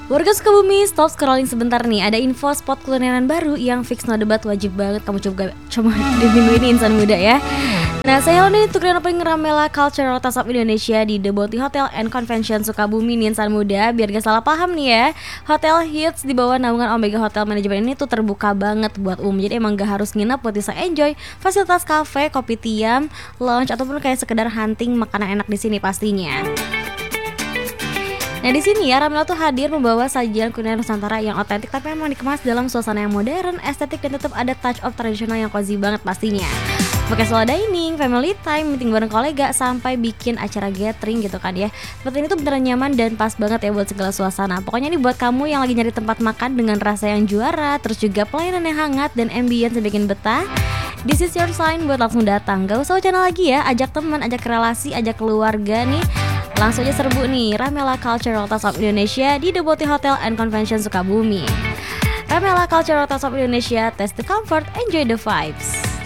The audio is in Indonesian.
Warga Sukabumi, stop scrolling sebentar nih. Ada info spot kulineran baru yang fix no debat, wajib banget kamu coba di minggu ini insan muda ya. Nah, saya nih untuk grand opening Ramela Cultural Tasawuf Indonesia di The Bounty Hotel and Convention Sukabumi nih insan muda. Biar gak salah paham nih ya, Hotel Hits di bawah naungan Omega Hotel Management ini tuh terbuka banget buat umum. Jadi emang gak harus nginep buat bisa enjoy fasilitas cafe, kopi tiam, lounge ataupun kayak sekedar hunting makanan enak di sini pastinya. Nah di sini ya Ramela tuh hadir membawa sajian kuliner Nusantara yang otentik tapi memang dikemas dalam suasana yang modern, estetik dan tetap ada touch of tradisional yang cozy banget pastinya. Pakai solo dining, family time, meeting bareng kolega sampai bikin acara gathering gitu kan ya. Tempat ini tuh beneran nyaman dan pas banget ya buat segala suasana. Pokoknya ini buat kamu yang lagi nyari tempat makan dengan rasa yang juara, terus juga pelayanan yang hangat dan ambience yang bikin betah. This is your sign buat langsung datang. Gak usah wacana lagi ya, ajak teman, ajak relasi, ajak keluarga nih. Langsung aja serbu nih Ramela Cultural Tasawuf Indonesia di The Bounty Hotel and Convention Sukabumi. Ramela Cultural Tasawuf Indonesia, taste the comfort, enjoy the vibes.